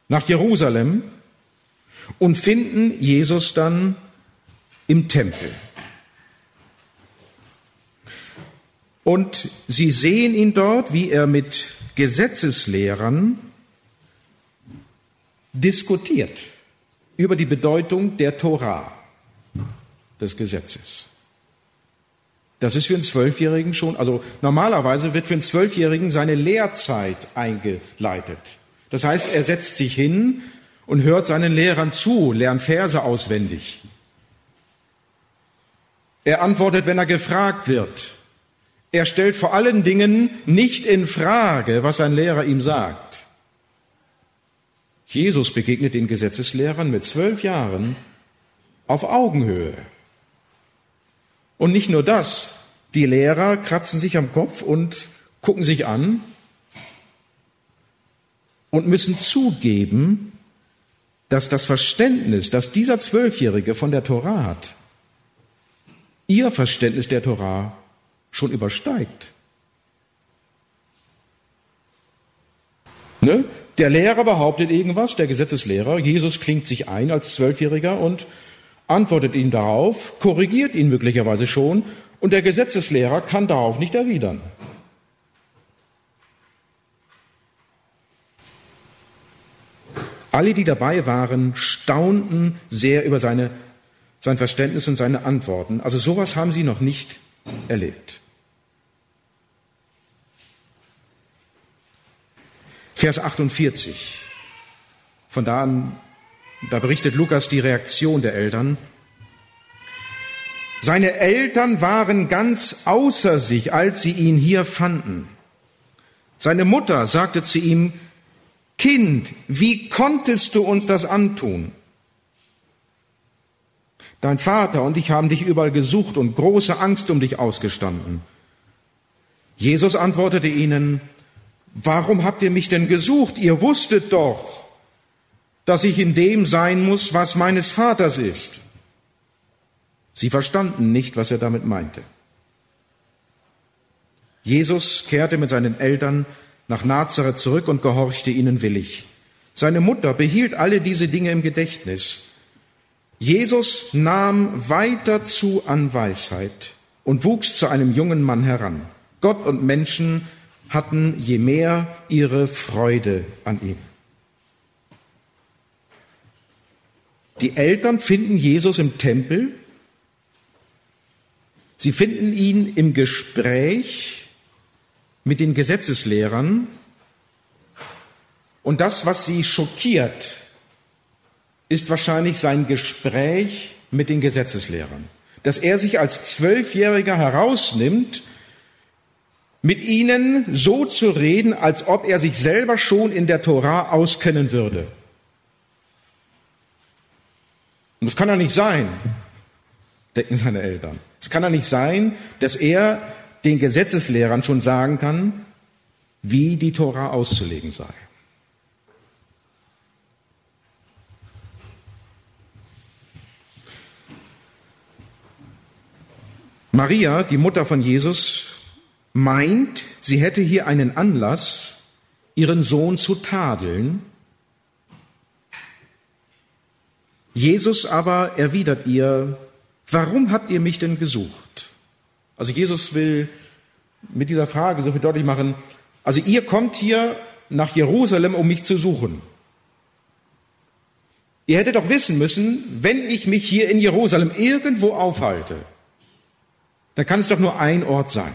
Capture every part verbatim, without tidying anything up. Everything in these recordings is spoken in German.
nach Jerusalem und finden Jesus dann im Tempel. Und sie sehen ihn dort, wie er mit Gesetzeslehrern diskutiert über die Bedeutung der Tora, des Gesetzes. Das ist für einen Zwölfjährigen schon, also normalerweise wird für einen Zwölfjährigen seine Lehrzeit eingeleitet. Das heißt, er setzt sich hin und hört seinen Lehrern zu, lernt Verse auswendig. Er antwortet, wenn er gefragt wird. Er stellt vor allen Dingen nicht in Frage, was sein Lehrer ihm sagt. Jesus begegnet den Gesetzeslehrern mit zwölf Jahren auf Augenhöhe. Und nicht nur das, die Lehrer kratzen sich am Kopf und gucken sich an und müssen zugeben, dass das Verständnis, das dieser Zwölfjährige von der Tora hat, ihr Verständnis der Tora schon übersteigt. Ne? Der Lehrer behauptet irgendwas, der Gesetzeslehrer, Jesus klingt sich ein als Zwölfjähriger und antwortet ihm darauf, korrigiert ihn möglicherweise schon, und der Gesetzeslehrer kann darauf nicht erwidern. Alle, die dabei waren, staunten sehr über seine, sein Verständnis und seine Antworten. Also sowas haben sie noch nicht erlebt. Vers achtundvierzig. Von da an, da berichtet Lukas die Reaktion der Eltern. Seine Eltern waren ganz außer sich, als sie ihn hier fanden. Seine Mutter sagte zu ihm: Kind, wie konntest du uns das antun? Dein Vater und ich haben dich überall gesucht und große Angst um dich ausgestanden. Jesus antwortete ihnen: Warum habt ihr mich denn gesucht? Ihr wusstet doch, dass ich in dem sein muss, was meines Vaters ist. Sie verstanden nicht, was er damit meinte. Jesus kehrte mit seinen Eltern nach Nazareth zurück und gehorchte ihnen willig. Seine Mutter behielt alle diese Dinge im Gedächtnis. Jesus nahm weiter zu an Weisheit und wuchs zu einem jungen Mann heran. Gott und Menschen hatten je mehr ihre Freude an ihm. Die Eltern finden Jesus im Tempel. Sie finden ihn im Gespräch mit den Gesetzeslehrern. Und das, was sie schockiert, ist wahrscheinlich sein Gespräch mit den Gesetzeslehrern. Dass er sich als Zwölfjähriger herausnimmt, mit ihnen so zu reden, als ob er sich selber schon in der Tora auskennen würde. Und das kann doch nicht sein, denken seine Eltern. Es kann doch nicht sein, dass er den Gesetzeslehrern schon sagen kann, wie die Tora auszulegen sei. Maria, die Mutter von Jesus, meint, sie hätte hier einen Anlass, ihren Sohn zu tadeln. Jesus aber erwidert ihr: Warum habt ihr mich denn gesucht? Also Jesus will mit dieser Frage so viel deutlich machen, also ihr kommt hier nach Jerusalem, um mich zu suchen. Ihr hättet doch wissen müssen, wenn ich mich hier in Jerusalem irgendwo aufhalte, dann kann es doch nur ein Ort sein.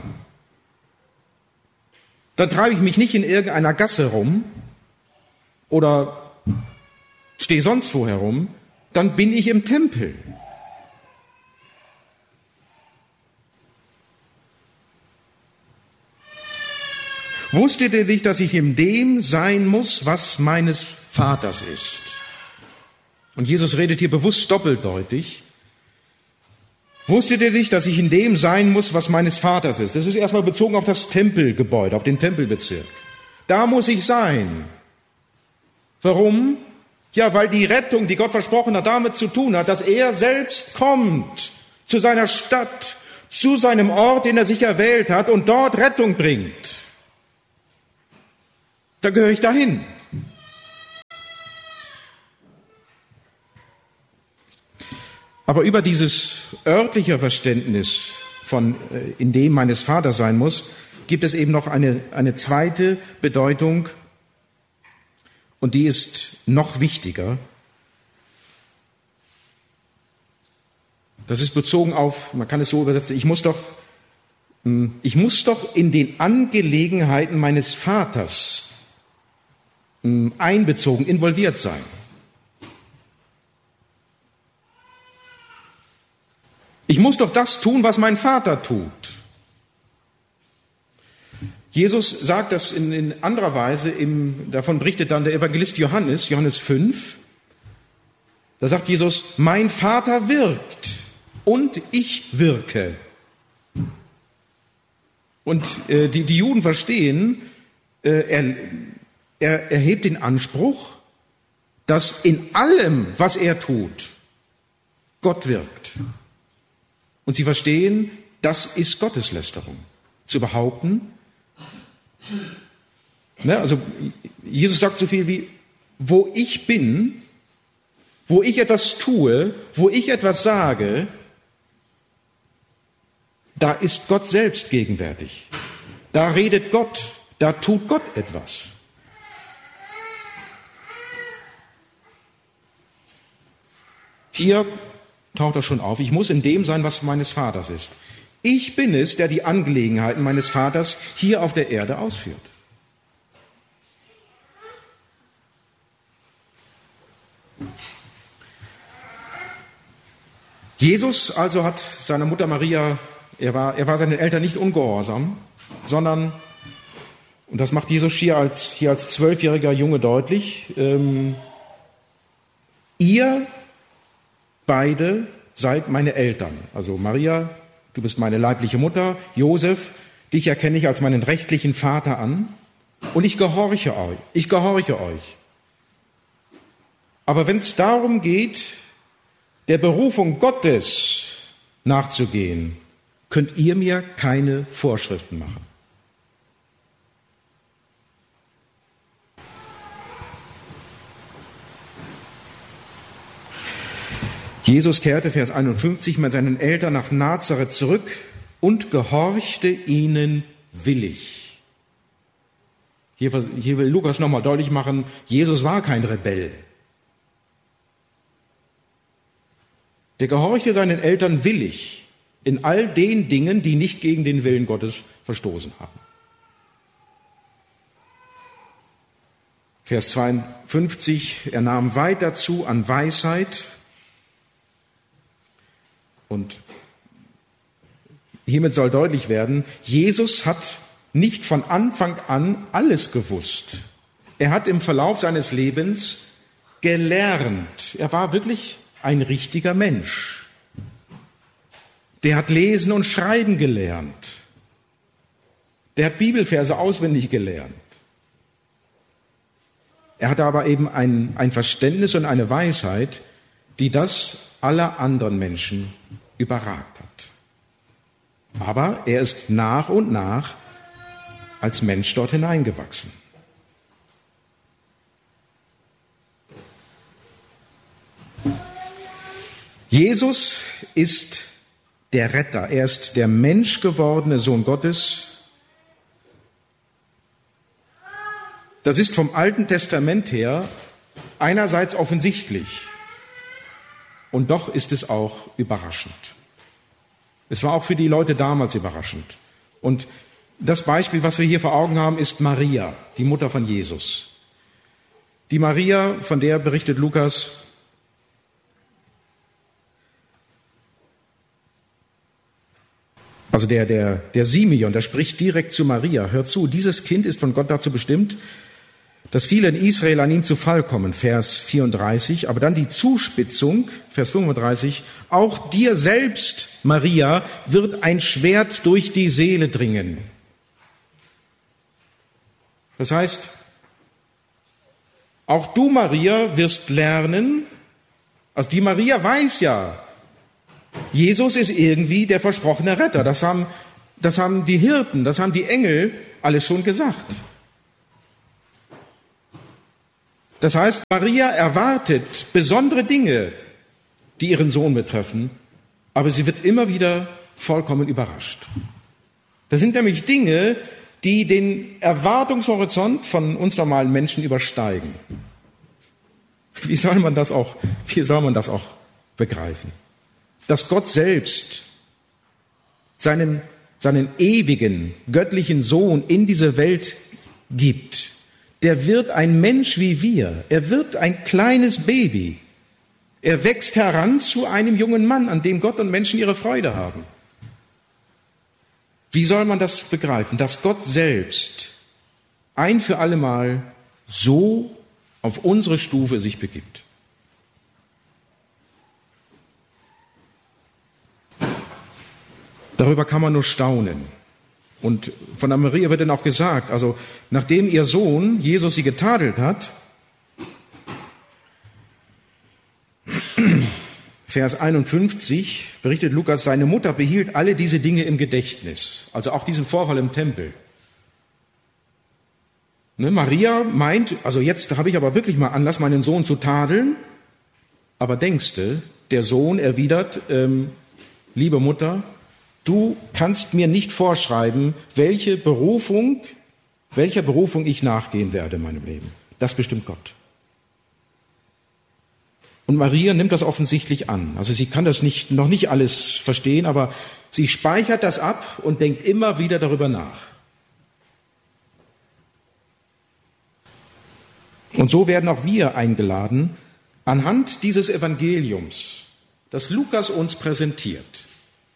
Dann treibe ich mich nicht in irgendeiner Gasse rum oder stehe sonst wo herum, dann bin ich im Tempel. Wusstet ihr nicht, dass ich in dem sein muss, was meines Vaters ist? Und Jesus redet hier bewusst doppeldeutig. Wusstet ihr nicht, dass ich in dem sein muss, was meines Vaters ist? Das ist erstmal bezogen auf das Tempelgebäude, auf den Tempelbezirk. Da muss ich sein. Warum? Ja, weil die Rettung, die Gott versprochen hat, damit zu tun hat, dass er selbst kommt zu seiner Stadt, zu seinem Ort, den er sich erwählt hat und dort Rettung bringt. Da gehöre ich dahin. Aber über dieses örtliche Verständnis von in dem meines Vaters sein muss, gibt es eben noch eine, eine zweite Bedeutung, und die ist noch wichtiger. Das ist bezogen auf, man kann es so übersetzen, ich muss doch, ich muss doch in den Angelegenheiten meines Vaters einbezogen, involviert sein. Ich muss doch das tun, was mein Vater tut. Jesus sagt das in, in anderer Weise, im, davon berichtet dann der Evangelist Johannes, Johannes fünf. Da sagt Jesus, mein Vater wirkt und ich wirke. Und äh, die, die Juden verstehen, äh, er, er erhebt den Anspruch, dass in allem, was er tut, Gott wirkt. Und sie verstehen, das ist Gotteslästerung. Zu behaupten, ne, also Jesus sagt so viel wie, wo ich bin, wo ich etwas tue, wo ich etwas sage, da ist Gott selbst gegenwärtig. Da redet Gott, da tut Gott etwas. Hier taucht das schon auf. Ich muss in dem sein, was meines Vaters ist. Ich bin es, der die Angelegenheiten meines Vaters hier auf der Erde ausführt. Jesus also hat seiner Mutter Maria, er war, er war seinen Eltern nicht ungehorsam, sondern, und das macht Jesus hier als, hier als zwölfjähriger Junge deutlich, ähm, ihr beide seid meine Eltern. Also Maria, du bist meine leibliche Mutter. Josef, dich erkenne ich als meinen rechtlichen Vater an. Und ich gehorche euch. Ich gehorche euch. Aber wenn es darum geht, der Berufung Gottes nachzugehen, könnt ihr mir keine Vorschriften machen. Jesus kehrte, Vers einundfünfzig, mit seinen Eltern nach Nazareth zurück und gehorchte ihnen willig. Hier, hier will Lukas nochmal deutlich machen, Jesus war kein Rebell. Der gehorchte seinen Eltern willig in all den Dingen, die nicht gegen den Willen Gottes verstoßen haben. Vers zweiundfünfzig, er nahm weiter zu an Weisheit. Und hiermit soll deutlich werden, Jesus hat nicht von Anfang an alles gewusst. Er hat im Verlauf seines Lebens gelernt. Er war wirklich ein richtiger Mensch. Der hat Lesen und Schreiben gelernt. Der hat Bibelverse auswendig gelernt. Er hatte aber eben ein, ein Verständnis und eine Weisheit, die das aller anderen Menschen überragt hat. Aber er ist nach und nach als Mensch dort hineingewachsen. Jesus ist der Retter, er ist der menschgewordene Sohn Gottes. Das ist vom Alten Testament her einerseits offensichtlich, und doch ist es auch überraschend. Es war auch für die Leute damals überraschend. Und das Beispiel, was wir hier vor Augen haben, ist Maria, die Mutter von Jesus. Die Maria, von der berichtet Lukas, also der, der, der Simeon, der spricht direkt zu Maria. Hört zu, dieses Kind ist von Gott dazu bestimmt, dass viele in Israel an ihm zu Fall kommen, Vers vierunddreißig, aber dann die Zuspitzung, Vers fünfunddreißig, auch dir selbst, Maria, wird ein Schwert durch die Seele dringen. Das heißt, auch du, Maria, wirst lernen, also die Maria weiß ja, Jesus ist irgendwie der versprochene Retter. Das haben, das haben die Hirten, das haben die Engel alles schon gesagt. Das heißt, Maria erwartet besondere Dinge die ihren Sohn betreffen, aber sie wird immer wieder vollkommen überrascht. Das sind nämlich Dinge, die den Erwartungshorizont von uns normalen Menschen übersteigen. Wie soll man das auch, wie soll man das auch begreifen? Dass Gott selbst seinen, seinen ewigen, göttlichen Sohn in diese Welt gibt, der wird ein Mensch wie wir. Er wird ein kleines Baby. Er wächst heran zu einem jungen Mann, an dem Gott und Menschen ihre Freude haben. Wie soll man das begreifen? Dass Gott selbst ein für allemal so auf unsere Stufe sich begibt. Darüber kann man nur staunen. Und von der Maria wird dann auch gesagt, also nachdem ihr Sohn Jesus sie getadelt hat, Vers einundfünfzig berichtet Lukas, seine Mutter behielt alle diese Dinge im Gedächtnis, also auch diesen Vorfall im Tempel. Ne, Maria meint, also jetzt habe ich aber wirklich mal Anlass, meinen Sohn zu tadeln, aber denkste, der Sohn erwidert, ähm, liebe Mutter, du kannst mir nicht vorschreiben, welche Berufung, welcher Berufung ich nachgehen werde in meinem Leben. Das bestimmt Gott. Und Maria nimmt das offensichtlich an. Also sie kann das nicht, noch nicht alles verstehen, aber sie speichert das ab und denkt immer wieder darüber nach. Und so werden auch wir eingeladen, anhand dieses Evangeliums, das Lukas uns präsentiert,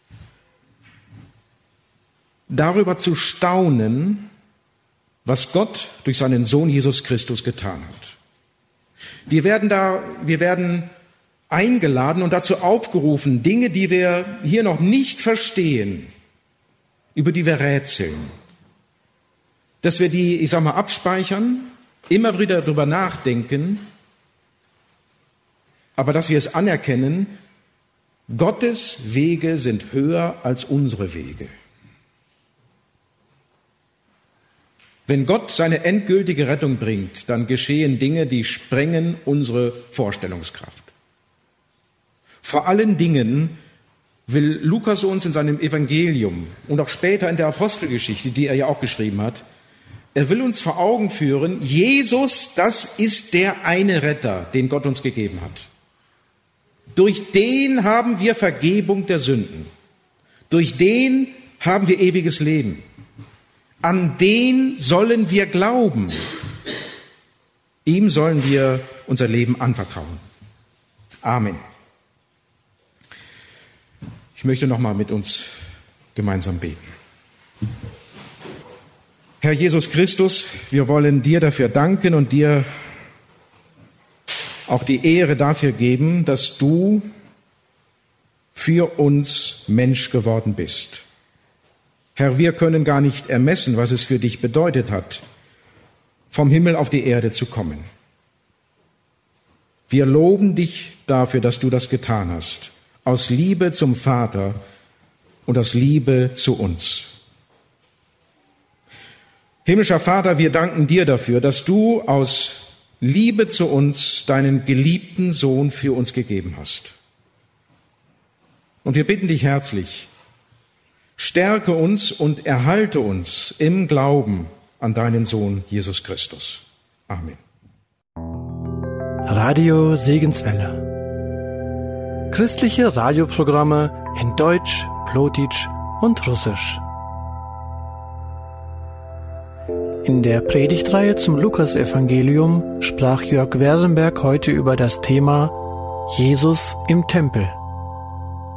darüber zu staunen, was Gott durch seinen Sohn Jesus Christus getan hat. Wir werden da, wir werden eingeladen und dazu aufgerufen, Dinge, die wir hier noch nicht verstehen, über die wir rätseln, dass wir die, ich sag mal, abspeichern, immer wieder darüber nachdenken, aber dass wir es anerkennen, Gottes Wege sind höher als unsere Wege. Wenn Gott seine endgültige Rettung bringt, dann geschehen Dinge, die sprengen unsere Vorstellungskraft. Vor allen Dingen will Lukas uns in seinem Evangelium und auch später in der Apostelgeschichte, die er ja auch geschrieben hat, er will uns vor Augen führen, Jesus, das ist der eine Retter, den Gott uns gegeben hat. Durch den haben wir Vergebung der Sünden. Durch den haben wir ewiges Leben. An den sollen wir glauben. Ihm sollen wir unser Leben anvertrauen. Amen. Ich möchte noch mal mit uns gemeinsam beten. Herr Jesus Christus, wir wollen dir dafür danken und dir auch die Ehre dafür geben, dass du für uns Mensch geworden bist. Herr, wir können gar nicht ermessen, was es für dich bedeutet hat, vom Himmel auf die Erde zu kommen. Wir loben dich dafür, dass du das getan hast, aus Liebe zum Vater und aus Liebe zu uns. Himmlischer Vater, wir danken dir dafür, dass du aus Liebe zu uns deinen geliebten Sohn für uns gegeben hast. Und wir bitten dich herzlich, stärke uns und erhalte uns im Glauben an deinen Sohn Jesus Christus. Amen. Radio Segenswelle. Christliche Radioprogramme in Deutsch, Plotitsch und Russisch. In der Predigtreihe zum Lukasevangelium sprach Jörg Werdenberg heute über das Thema Jesus im Tempel.